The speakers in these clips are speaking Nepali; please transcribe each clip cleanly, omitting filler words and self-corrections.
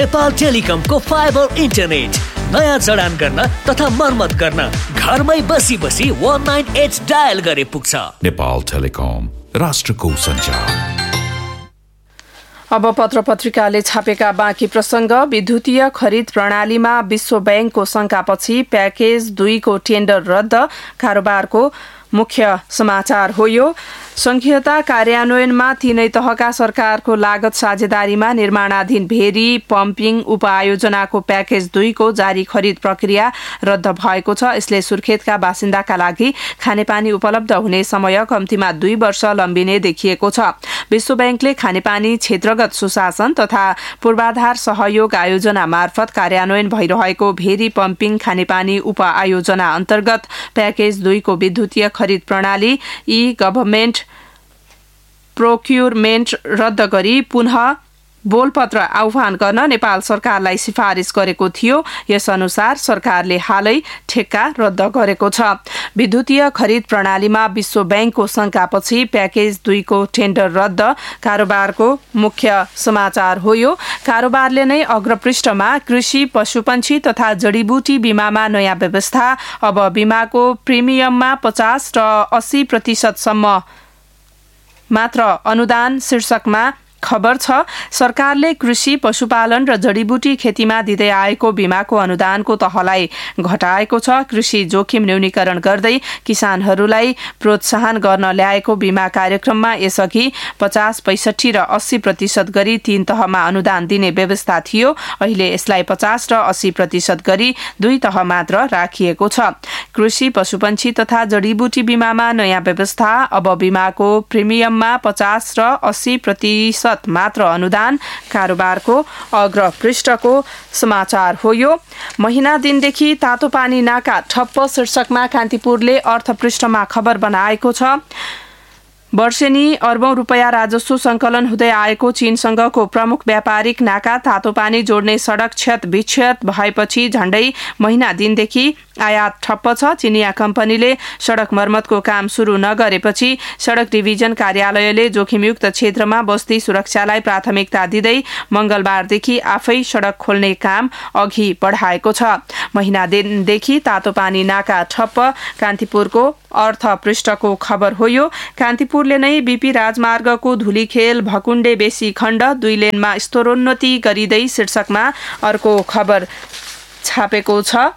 नेपाल टेलिकमको फाइबर इन्टरनेट नयाँ जडान गर्न तथा मर्मत गर्न घरमै बसी 19 डायल गरे पुग्छ। नेपाल टेलिकम, राष्ट्रको सञ्चार। अब पत्र पत्रिकाले छापेका बाँकी प्रसंग। विद्युतीय खरिद प्रणालीमा विश्व बैंकको शंकापछि प्याकेज 2 को टेन्डर रद्द, कारोबारको मुख्य समाचार हो यो। संघीयता कार्यान्वयनमा तीनै तहका सरकारको लागत साझेदारीमा निर्माणाधीन भेरी पम्पिङ उपआयोजनाको प्याकेज 2 को जारी खरिद प्रक्रिया रद्द भएको छ। यसले सुर्खेतका बासिन्दाका लागि खानेपानी उपलब्ध हुने समय कम्तीमा 2 वर्ष लम्बिने देखिएको छ। विश्व बैंकले खानेपानी क्षेत्रगत सुशासन तथा पूर्वाधार सहयोग आयोजना मार्फत कार्यान्वयन भइरहेको भेरी पम्पिङ खानेपानी उपआयोजना अन्तर्गत प्याकेज 2 को विद्युतीय खरिद प्रणाली ई गभर्नमेन्ट प्रोक्युरमेन्ट रद्द गरी पुनः बोलपत्र आह्वान गर्न नेपाल सरकारलाई सिफारिस गरेको थियो। यस अनुसार सरकारले हालै ठेक्का रद्द गरेको छ। विद्युतीय खरिद प्रणालीमा विश्व बैंकको शंकापछि प्याकेज 2 को टेन्डर रद्द, कारोबारको मुख्य समाचार हो यो। कारोबारले नै अग्रपृष्ठमा कृषि, पशुपन्छी तथा जडीबुटी बीमामा नयाँ व्यवस्था, अब बीमाको प्रिमियममा 50 र 80% सम्म मात्र अनुदान शीर्षकमा खबर छ। सरकारले कृषि, पशुपालन र जडीबुटी खेतीमा दिँदै आएको बीमाको अनुदानको तहलाई घटाएको छ। कृषि जोखिम न्यूनीकरण गर्दै किसानहरूलाई प्रोत्साहन गर्न ल्याएको बीमा कार्यक्रममा यसअघि 50, 65 र 80% गरी 3 तहमा अनुदान दिने व्यवस्था थियो। अहिले यसलाई 50 र 80% गरी 2 तह मात्र राखिएको छ। कृषि, पशुपन्छी तथा जडीबुटी बीमामा नयाँ व्यवस्था, अब बीमाको प्रिमियममा 50 र 80% मात्र अनुदान, कारोबारको अग्रपृष्ठको समाचार हो यो। महिना दिनदेखि तातो पानी नाका ठप्प शीर्षकमा कान्तिपुरले अर्थपृष्ठमा खबर बनाएको छ। वर्षेनी अर्बौं रुपैयाँ राजस्व संकलन हुँदै आएको चीनसँगको प्रमुख व्यापारिक नाका तातो पानी जोड्ने सडक क्षत विक्षत भएपछि झण्डै महिना दिनदेखि आयात ठप्प छ। चिनिया कम्पनीले सडक मर्मतको काम सुरु नगरेपछि सडक डिभिजन कार्यालयले जोखिमयुक्त क्षेत्रमा बस्ती सुरक्षालाई प्राथमिकता दिँदै मंगलबारदेखि आफै सडक खोल्ने काम अघि बढाएको छ। महिना दिनदेखि तातो पानी नाका ठप्प, कान्तिपुरको अर्थपृष्ठको खबर हो यो। कान्तिपुरले नै बीपी राजमार्गको धुलीखेल भकुण्डे बेसी खण्ड 2 लेनमा स्तरोन्नति गरिँदै शीर्षकमा अर्को खबर छापेको छ।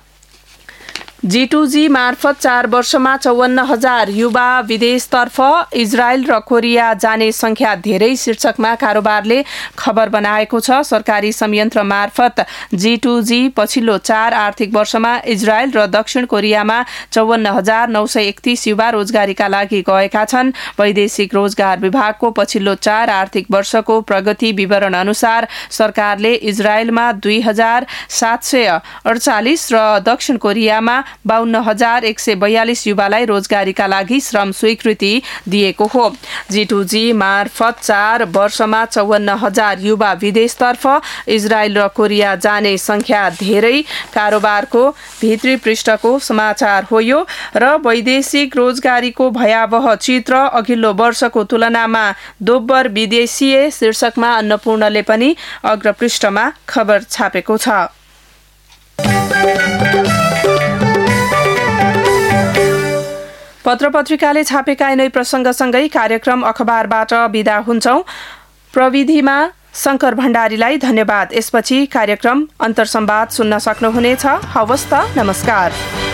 G2G मार्फत 4 वर्षमा 54,000 युवा विदेशतर्फ, इजरायल र कोरिया जाने संख्या धेरै शीर्षकमा कारोबारले खबर बनाएको छ। सरकारी संयन्त्र मार्फत G2G पछिल्लो 4 आर्थिक वर्षमा इजरायल र दक्षिण कोरियामा 54,931 युवा रोजगारीका लागि गएका छन्। वैदेशिक रोजगार विभागको पछिल्लो 4 आर्थिक वर्षको प्रगति विवरण अनुसार सरकारले इजरायलमा 2,748 र दक्षिण कोरियामा 52,142 युवालाई रोजगारीका लागि श्रम स्वीकृति दिएको हो। G2G मार्फत 4 वर्षमा 54,000 युवा विदेशतर्फ, इजरायल र कोरिया जाने संख्या धेरै, कारोबारको भित्री पृष्ठको समाचार हो यो। र वैदेशिक रोजगारीको भयावह चित्र, अघिल्लो वर्षको तुलनामा दोब्बर विदेशीय शीर्षकमा अन्नपूर्णले पनि अग्रपृष्ठमा खबर छापेको छ। पत्र पत्रिकाले छापेका यिनै प्रसंगसँगै कार्यक्रम अखबारबाट बिदा हुन्छौं। प्रविधिमा शंकर भण्डारीलाई धन्यवाद। यसपछि कार्यक्रम अन्तर्संवाद सुन्न सक्नुहुनेछ। हवस् त, नमस्कार।